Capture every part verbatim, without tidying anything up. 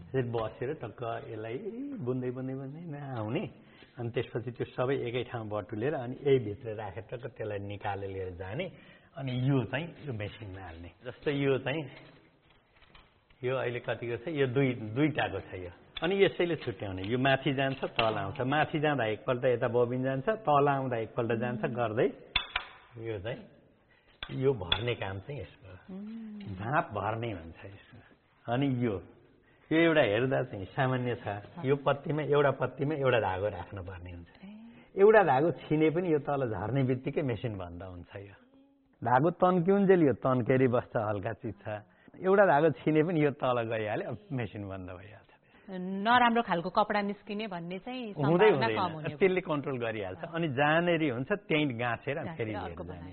त्यसरी बसेर टक्क यसलाई बुन्दै बुन्दै बुन्दै नआउने अनि त्यसपछि त्यो सबै एकै ठाउँ बटुलेर अनि यही भित्र राखेर टक्क त्यसलाई निकालेर लिएर जाने अनि यो चाहिँ यो मेसिनमा हाल्ने जस्तो यो चाहिँ यो अहिले कतिको छ यो दुई दुईटाको छ यो अनि यसैले छुट्याउने यो माथि जान्छ तल आउँछ माथि जाँदा एकपल्ट यता बबिन जान्छ तल आउँदा एकपल्ट जान्छ गर्दै यो चाहिँ यो भर्ने काम चाहिँ यसको झाँप भर्ने भन्छ यसमा अनि यो यो एउटा हेर्दा चाहिँ सामान्य छ यो पत्तीमा एउटा पत्तीमा एउटा धागो राख्नुपर्ने हुन्छ एउटा धागो छिने पनि यो तल झर्ने बित्तिकै मेसिन बन्द हुन्छ यो धागो तन्किउन्जेल यो तन्केरी बस्छ हल्का चिज छ एउटा धागो छिने पनि यो तल गइहाल्यो मेसिन बन्द भइहाल्छ नराम्रो खालको कपडा निस्किने भन्ने चाहिँ हुँदै हुँदैन त्यसले कन्ट्रोल गरिहाल्छ अनि जहाँनेरि हुन्छ त्यहीँ गाँसेर फेरि लिएर जाने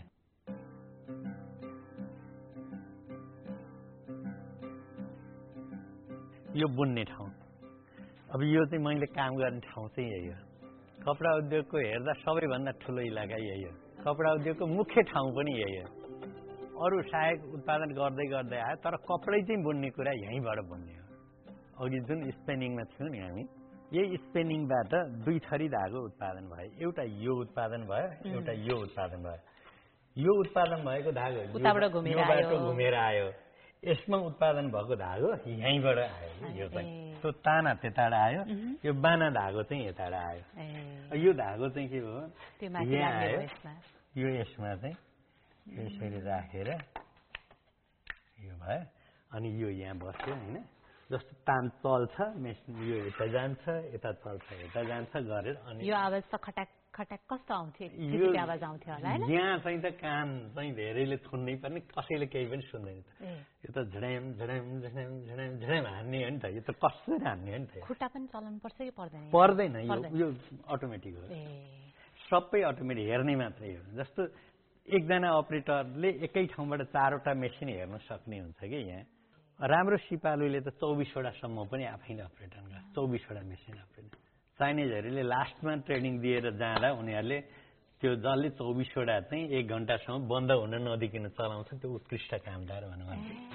यो बुन्ने ठाउँ अब यो चाहिँ मैले काम गर्ने ठाउँ चाहिँ यही हो कपडा उद्योगको हेर्दा सबैभन्दा ठुलो इलाका यही हो कपडा उद्योगको मुख्य ठाउँ पनि यही हो अरू सहायक उत्पादन गर्दै गर्दै आयो तर कपडै चाहिँ बुन्ने कुरा यहीँबाट बुन्ने हो अघि जुन स्पेनिङमा थियौँ नि हामी यही स्पेनिङबाट दुई थरी धागो उत्पादन भयो एउटा यो उत्पादन भयो एउटा यो उत्पादन भयो यो उत्पादन भएको धागो घुमेर आयो यसमा उत्पादन भएको धागो यहीँबाट आयो यो चाहिँ त्यो ताना त्यताबाट आयो यो बाना धागो चाहिँ यताबाट आयो यो धागो चाहिँ के हो यहाँ आयो यो यसमा चाहिँ यसरी राखेर यो भयो अनि यो यहाँ बस्यो होइन जस्तो तान चल्छ मेसिन यो यता जान्छ यता चल्छ यता जान्छ गरेर अनि यो आवाज त खटाक खटाक कस्तो आउँथ्यो यो आवाज आउँथ्यो होला हैन यहाँ चाहिँ त कान चाहिँ धेरैले सुन्नै पर्ने कसैले केही पनि सुन्दैन त यो त झड्याम झड्याम झड्याम झड्याम झड्याम हान्ने हो नि त यो त कसरी हान्ने हो नि त खुट्टा पनि चलाउनु पर्छ कि पर्दैन पर्दैन यो यो अटोमेटिक हो सबै अटोमेटिक हेर्ने मात्रै हो जस्तो एकजना अपरेटरले एकै ठाउँबाट चारवटा मेसिन हेर्न सक्ने हुन्छ कि यहाँ राम्रो सिपालुले त चौबिसवटासम्म पनि आफैले अपरेटर गर्छ चौबिसवटा मेसिन अपरेटर चाइनिजहरूले लास्टमा ट्रेनिङ दिएर जाँदा उनीहरूले त्यो जसले चौबिसवटा चाहिँ एक घन्टासम्म बन्द हुन नदिकन चलाउँछ त्यो उत्कृष्ट कामदार भनौँ